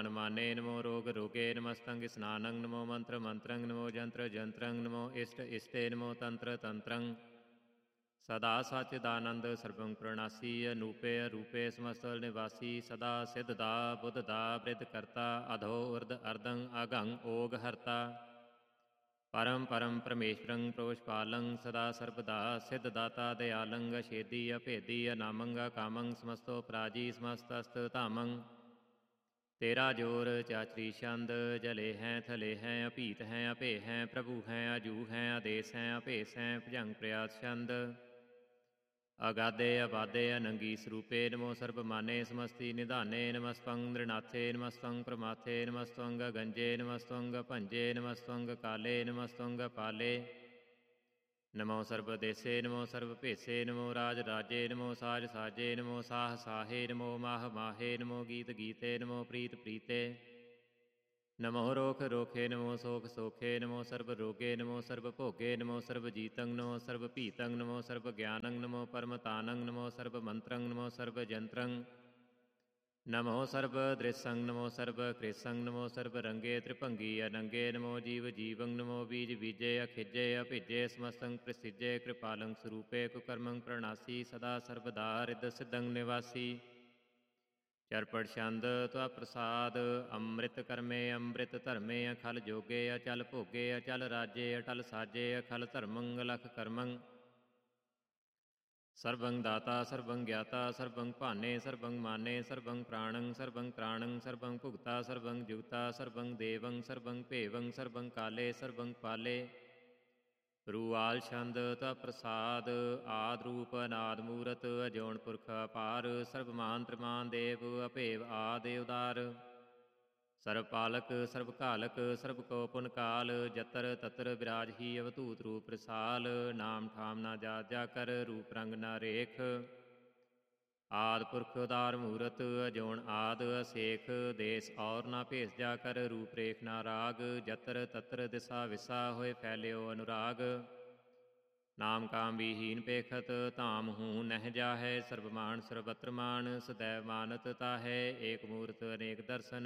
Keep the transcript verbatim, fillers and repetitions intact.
मान माने नमो रोग रोगे नमस्तंग स्नानं नमो मंत्र मंत्रं नमो जंत्र जंत्रं नमो इष्ट इष्टे नमो तंत्र तंत्रं सदा सच्चिदानंद सर्वं प्रणासी अनूपे रूपे समस्त निवासी सदा सिद्धदा बुद्धदा वृद्ध करता अधो उर्ध अर्धं अगं ओग हरता परम परम परमेश्वरं प्रोषपालं सदा सर्वदा सिद्धदाता दयालं अछेदी अभेदी अनामं अकामं समस्तो पराजी समस्तस्त धामं तेरा जोर चाचरी छंद जले हैं थले हैं अभीत हैं अभे हैं प्रभु हैं अजू हैं आदेश हैं अभेस हैं भुजंग प्रयास छंद अगाधे अबाधे अनंगी स्वरूपे नमो सर्वमाने समस्ति निधाने नमस्तं नृनाथे नमस्तं प्रमाथे नमस्तं गंजे नमस्तं भंजे नमस्तं काले नमस्तं पाले नमो सर्वदेशे नमो सर्वभेषे नमो राज राजे नमो साज साजे नमो साह साहे नमो माह माहे नमो गीत गीते नमो प्रीत प्रीते नमो रोख रोखे नमो सोख सोखे नमो सर्व रोगे नमो सर्व भोगे नमो सर्व जीतं नमो सर्व पीतं नमो सर्व ज्ञानं नमो परमतानं नमो सर्व मंत्रं नमो सर्व जंत्रं नमो सर्व दृशं नमो सर्व कृसं नमो सर्व रंगे त्रिभंगी अनंगे नमो जीव जीवं नमो बीज बीजे अखिजे अभिजे समस्तं प्रसिजे कृपालं स्वरूपे कुकर्मं प्रणासी सदा सर्वदा रिद सिद्धं निवासी चरपट छंद त्वा प्रसाद अमृत कर्मे अमृत धर्मे अखल जोगे अचल भोगे अचल राजे अटल साजे अखल धर्मं अलख कर्मं सर्वं दाता सर्वं ज्ञाता सर्वं भाने सर्वं माने सर्वं प्राणं सर्वं त्राणं सर्वं भुगता सर्वं जुगता सर्वं देवं सर्वं भेवं सर्वं काले सर्वं पाले रूआल छंद ता प्रसाद आद रूप अनाद मूरत अजोन पुरख अपार सर्वमान त्रिमान देव अभेव आदि उदार सर्वपालक सर्वकालक सर्व को पुन काल जतर ततर विराज ही अवधूत रूप रसाल नाम ठाम ना जा जाकर रूप रंग ना रेख आद पुरख उदार मूरत अजोन आद असेख देश और ना भेस जाकर रूप रेख ना राग जतर तत्र दिशा विसा होए फैल्यो अनुराग नाम काम विहीन पेखत धाम हूँ नह जाहै सर्वमान सर्वत्र मान सदैव मानत ताहै एक मूर्त अनेक दर्शन